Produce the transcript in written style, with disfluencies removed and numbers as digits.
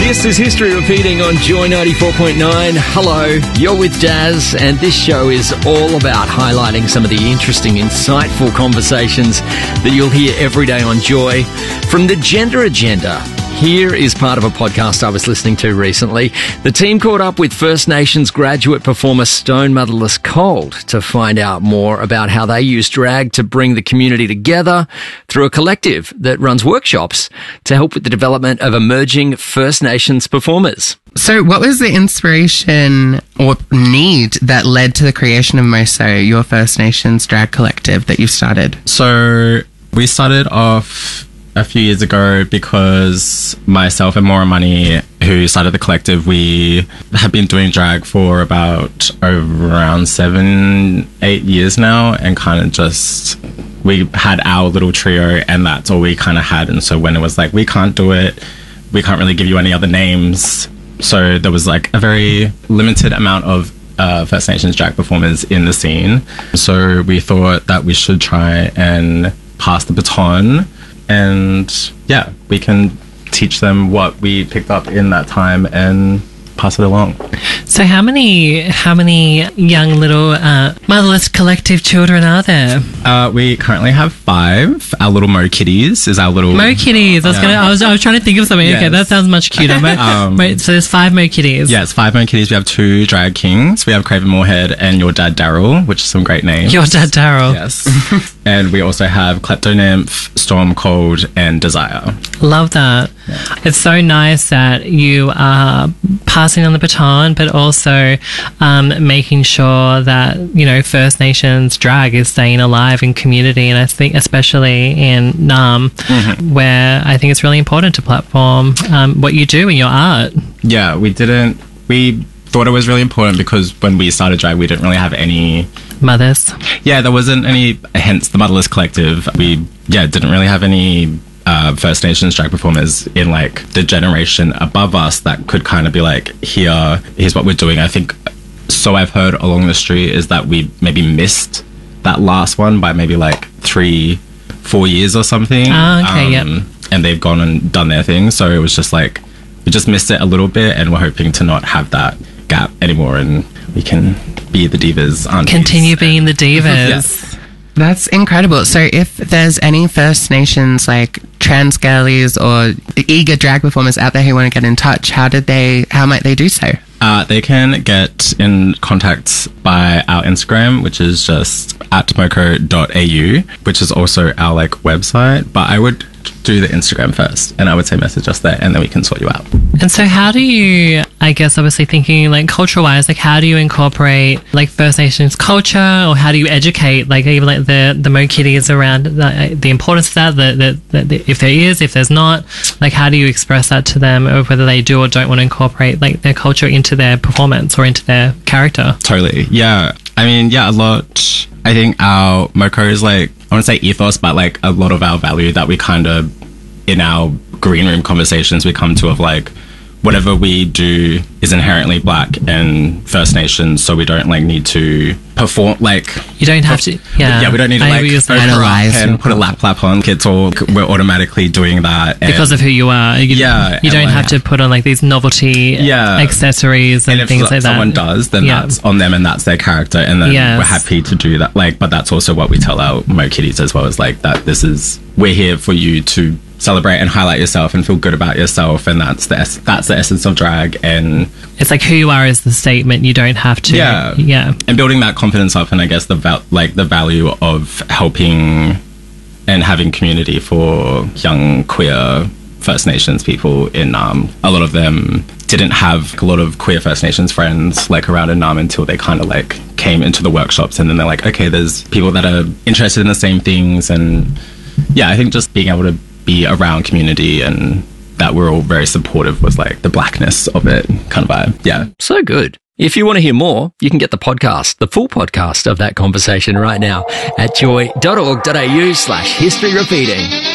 This is History Repeating on Joy 94.9. Hello, you're with Daz, and this show is all about highlighting some of the interesting, insightful conversations that you'll hear every day on Joy. From the Gender Agenda, here is part of a podcast I was listening to recently. The team caught up with First Nations graduate performer Stone Motherless Cold to find out more about how they use drag to bring the community together through a collective that runs workshops to help with the development of emerging First Nations performers. So what was the inspiration or need that led to the creation of MOSO, your First Nations drag collective that you started? So we started off a few years ago because myself and Maura Money, who started the collective, we have been doing drag for about around 7-8 years now, and kind of just, we had our little trio and that's all we kind of had. And so when it was like, we can't do it, we can't really give you any other names, so there was like a very limited amount of First Nations drag performers in the scene. So we thought that we should try and pass the baton, and yeah, we can teach them what we picked up in that time and pass it along. So how many young little motherless collective children are there? We currently have 5. Our little Mo Kitties is our little Mo Kitties. I was trying to think of something. Yes. Okay, that sounds much cuter. So there's 5 Mo Kitties. Yes, 5 Mo Kitties. We have 2 drag kings. We have Craven Moorhead and Your Dad Daryl, which is some great names. Your Dad Daryl. Yes. And we also have Klepto Nymph, Storm Cold, and Desire. Love that. Yeah. It's so nice that you are passing on the baton, but also making sure that, you know, First Nations drag is staying alive in community, and I think especially in Naarm, where I think it's really important to platform what you do in your art. Yeah, we thought it was really important because when we started drag, we didn't really have any mothers. Yeah, there wasn't any, hence the Motherless Collective. We didn't really have any First Nations drag performers in like the generation above us that could kind of be like, here's what we're doing. I think, so I've heard along the street, is that we maybe missed that last one by maybe like 3-4 years or something. Okay, yep. And they've gone and done their thing, so it was just like, we just missed it a little bit, and we're hoping to not have that gap anymore, and we can be the divas, aunties. Continue being the divas. Yes. That's incredible. So if there's any First Nations like trans girlies or eager drag performers out there who want to get in touch, how might they do so? They can get in contact by our Instagram, which is just @moco.au, which is also our like website. But I would do the Instagram first, and I would say message us there, and then we can sort you out. And so how do you, I guess obviously thinking like culture wise, like how do you incorporate like First Nations culture, or how do you educate like even like the Mo Kitties around the importance of that, if there is, if there's not, like how do you express that to them, or whether they do or don't want to incorporate like their culture into their performance or into their character? Totally. Yeah. I mean, yeah, a lot. I think our MOCO is like, I want to say ethos, but like a lot of our value that we kind of, in our green room conversations, we come to of like, whatever we do is inherently Black and First Nations, so we don't like need to perform like, you don't have to, yeah, we don't need to like analyze and put a lap on kids, or we're automatically doing that because of who you are. You don't have to put on like these novelty accessories and things like that. If someone does, then that's on them and that's their character, and then we're happy to do that. Like, but that's also what we tell our Mo Kitties as well, is like that we're here for you to celebrate and highlight yourself and feel good about yourself, and that's the essence of drag. And it's like who you are is the statement. You don't have to and building that confidence up, and I guess the value of helping and having community for young queer First Nations people in Naarm. A lot of them didn't have a lot of queer First Nations friends like around in Naarm until they kind of like came into the workshops, and then they're like, okay, there's people that are interested in the same things. And I think just being able to be around community and that we're all very supportive was like the Blackness of it kind of vibe. Yeah. So good. If you want to hear more, you can get the full podcast of that conversation right now at joy.org.au/historyrepeating.